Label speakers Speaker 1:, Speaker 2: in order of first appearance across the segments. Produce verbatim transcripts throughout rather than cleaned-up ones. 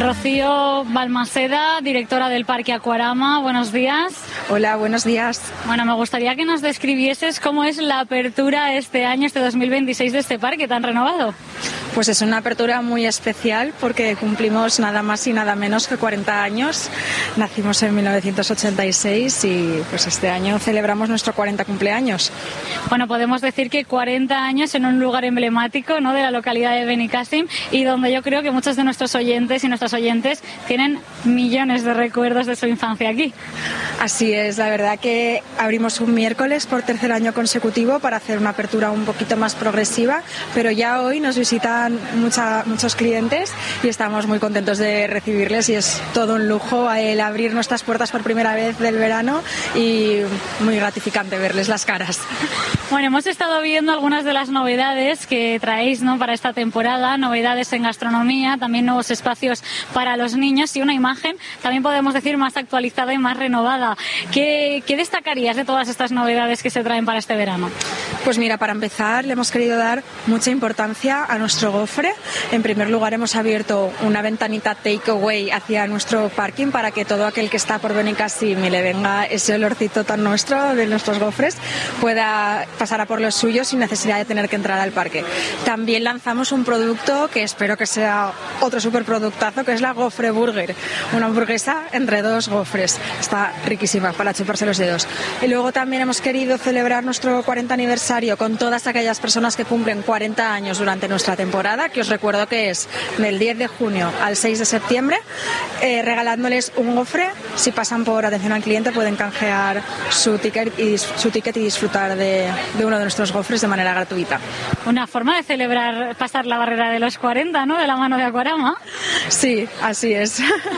Speaker 1: Rocío Balmaseda, directora del Parque Aquarama, buenos días.
Speaker 2: Hola, buenos días.
Speaker 1: Bueno, me gustaría que nos describieses cómo es la apertura este año, este dos mil veintiséis, de este parque tan renovado.
Speaker 2: Pues es una apertura muy especial porque cumplimos nada más y nada menos que cuarenta años. Nacimos en mil novecientos ochenta y seis y pues este año celebramos nuestro cuarenta cumpleaños.
Speaker 1: Bueno, podemos decir que cuarenta años en un lugar emblemático, ¿no?, de la localidad de Benicàssim, y donde yo creo que muchos de nuestros oyentes y nuestras oyentes tienen millones de recuerdos de su infancia aquí.
Speaker 2: Así es, la verdad que abrimos un miércoles por tercer año consecutivo para hacer una apertura un poquito más progresiva, pero ya hoy nos visitan mucha, muchos clientes y estamos muy contentos de recibirles y es todo un lujo el abrir nuestras puertas por primera vez del verano y muy gratificante verles las caras.
Speaker 1: Bueno, hemos estado viendo algunas de las novedades que traéis, ¿no?, para esta temporada, novedades en gastronomía, también nuevos espacios para los niños y una imagen, también podemos decir, más actualizada y más renovada. ¿Qué, qué destacarías de todas estas novedades que se traen para este verano?
Speaker 2: Pues mira, para empezar le hemos querido dar mucha importancia a nuestro gofre. En primer lugar hemos abierto una ventanita takeaway hacia nuestro parking para que todo aquel que está por Benicàssim y le venga ese olorcito tan nuestro de nuestros gofres pueda pasar a por los suyos sin necesidad de tener que entrar al parque. También lanzamos un producto que espero que sea otro superproductazo, que es la Gofre Burger, una hamburguesa entre dos gofres. Está riquísima para chuparse los dedos. Y luego también hemos querido celebrar nuestro cuarenta aniversario con todas aquellas personas que cumplen cuarenta años durante nuestra temporada, que os recuerdo que es del diez de junio al seis de septiembre, eh, regalándoles un gofre. Si pasan por atención al cliente pueden canjear su ticket y, su ticket y disfrutar de, de uno de nuestros gofres de manera gratuita.
Speaker 1: Una forma de celebrar, pasar la barrera de los cuarenta, ¿no?, de la mano de Aquarama.
Speaker 2: Sí, así es.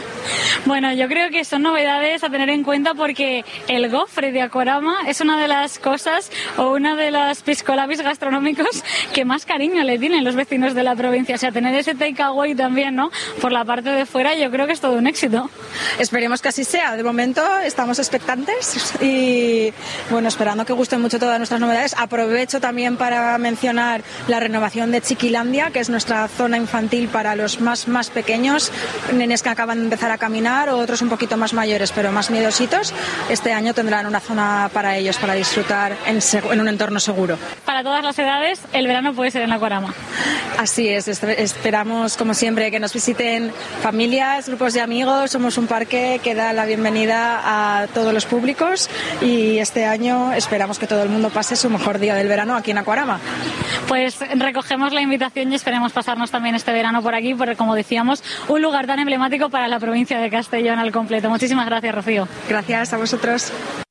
Speaker 1: Bueno, yo creo que son novedades a tener en cuenta porque el gofre de Aquarama es una de las cosas o una de los piscolabis gastronómicos que más cariño le tienen los vecinos de la provincia. O sea, tener ese takeaway también, ¿no?, por la parte de fuera, yo creo que es todo un éxito.
Speaker 2: Esperemos que así sea. De momento estamos expectantes y, bueno, esperando que gusten mucho todas nuestras novedades. Aprovecho también para mencionar la renovación de Chiquilandia, que es nuestra zona infantil para los más, más pequeños, nenes que acaban de empezar a caminar o otros un poquito más mayores, pero más miedositos. Este año tendrán una zona para ellos, para disfrutar en, en un entorno seguro.
Speaker 1: Para todas las edades, el verano puede ser en Aquarama.
Speaker 2: Así es, esperamos como siempre que nos visiten familias, grupos de amigos. Somos un parque que da la bienvenida a todos los públicos y este año esperamos que todo el mundo pase su mejor día del verano aquí en Aquarama.
Speaker 1: Pues recogemos la invitación y esperemos pasarnos también este verano por aquí, porque, como decíamos, un lugar tan emblemático para la provincia de Castellón al completo. Muchísimas gracias, Rocío.
Speaker 2: Gracias a vosotros.